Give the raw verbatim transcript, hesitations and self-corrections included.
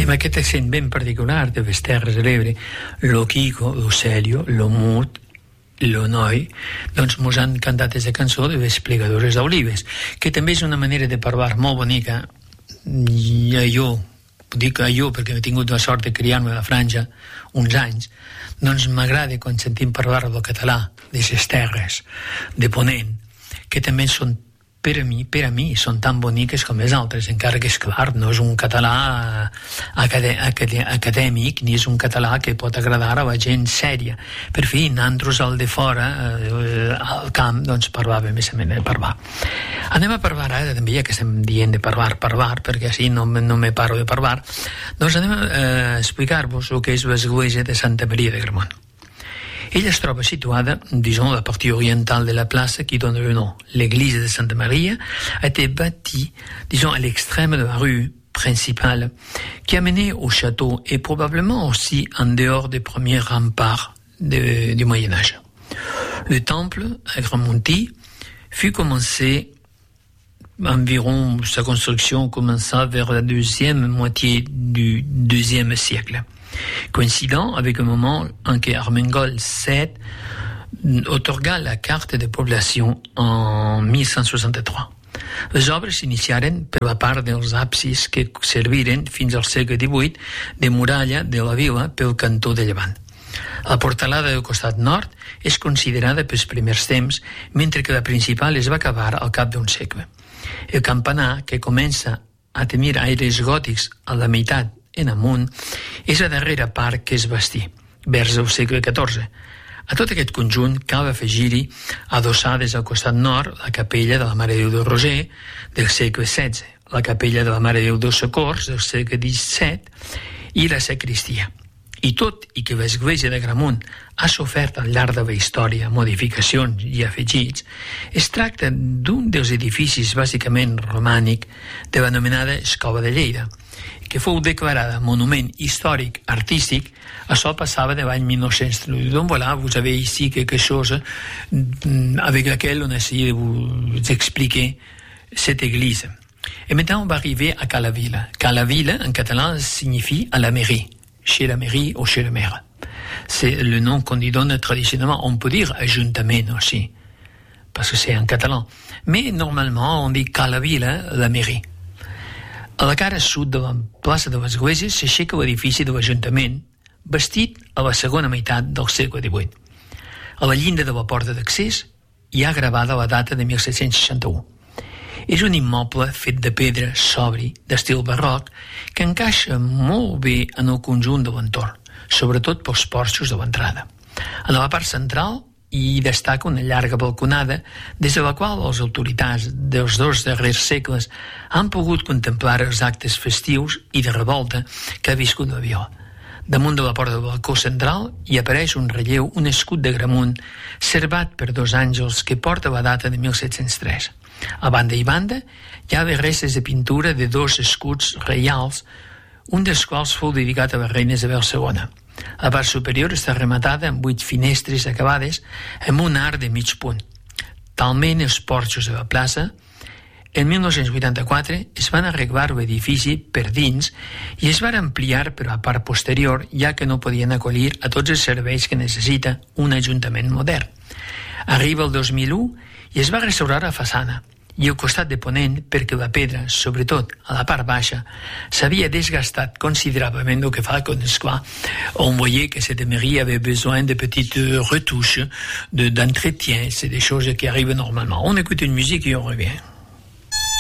amb aquest accent ben particular de les Terres de l'Ebre, lo Quico, lo Celio, lo Mut, lo Noi, doncs mos han cantat aquesta cançó de les plegadores d'olives, que també és una manera de parlar molt bonica. I jo, dic jo perquè he tingut la sort de criar-me a la Franja uns anys, doncs m'agrada quan sentim parlar del català de les terres de Ponent, que també són per a mi, per a mi, són tan boniques com les altres, encara que és clar, no és un català acadè acadè acadèmic, ni és un català que pot agradar a la gent sèria. Per fi, nosaltres al de fora, eh, al camp, doncs parlàvem més o menys de parlar. Anem a parlar ara, també, ja que estem dient de parlar, parlar, perquè així no, no me paro de parlar, doncs anem a eh, explicar-vos el que és l'església de Santa Maria de Gramunt. Ella es troba situada, disons, à la partie orientale de la place qui donne le nom. L'église de Santa Maria a été bâtie, disons, à l'extrême de la rue principale qui a mené au château et probablement aussi en dehors des premiers remparts de, du Moyen-Âge. Le temple, à Gramonti, fut commencé environ, sa construction commença vers la deuxième moitié du deuxième siècle, coïncidant avec le moment en que Armengol sept otorga la carte de població en mil cent seixanta-tres. Les obres s'iniciaren per la part dels absis que serviren fins al segle divuit de muralla de la vila pel cantó de llevant. La portalada del costat nord és considerada pels primers temps, mentre que la principal es va acabar al cap d'un segle. El campanar, que comença a tenir aires gòtics a la meitat en amunt, és la darrera part que es bastí, vers el segle catorze. A tot aquest conjunt cal afegir-hi, adossades al costat nord, la capella de la Mare de Déu del Roser del segle setze, la capella de la Mare de Déu dels Socors del segle disset i la sacristia. I tot i que l'església de Gramunt ha sofert al llarg de la història modificacions i afegits, es tracta d'un dels edificis bàsicament romànic de l'anomenada Escola de Lleida, que fou declarada monument històric artístic. Això passava de l'any mil nou-cents. Donc voilà, vous avez ici quelque chose avec laquelle on a essayé de vous expliquer cette église. Et maintenant, on va arriver à Calavilla. Calavilla, en catalan, signifie à la mairie, chez la mairie ou chez le maire. C'est le nom qu'on y donne traditionnellement. On peut dire ajuntament aussi, parce que c'est en catalan. Mais normalement, on dit Calavilla, la mairie. A la cara sud de la plaça de l'Església s'aixeca l'edifici de l'Ajuntament, bastit a la segona meitat del segle divuit. A la llinda de la porta d'accés hi ha gravada la data de mil set-cents seixanta-u. És un immoble fet de pedra sobri, d'estil barroc, que encaixa molt bé en el conjunt de l'entorn, sobretot pels porxos de l'entrada. En la part central hi destaca una llarga balconada des de la qual les autoritats dels dos darrers segles han pogut contemplar els actes festius i de revolta que ha viscut la vila. Damunt de la porta del balcó central hi apareix un relleu, un escut de Gramunt, servat per dos àngels que porta la data de mil set-cents tres. A banda i banda hi ha les restes de pintura de dos escuts reials, un dels quals fou dedicat a la reina Isabel segona. La part superior està rematada amb vuit finestres acabades amb un arc de mig punt. Talment els porxos de la plaça. En mil nou-cents vuitanta-quatre es van arreglar l'edifici per dins i es van ampliar per la part posterior, ja que no podien acollir a tots els serveis que necessita un ajuntament modern. Arriba el dos mil u i es va restaurar la façana i el costat de ponent perquè la pedra, sobretot a la part baixa, s'havia desgastat considérablement, el que fa que, esclar, on voyait que cette mairie avait besoin de petites retouches, d'entretien, c'est des choses qui arrivent normalement. On écoute une musique et on revient.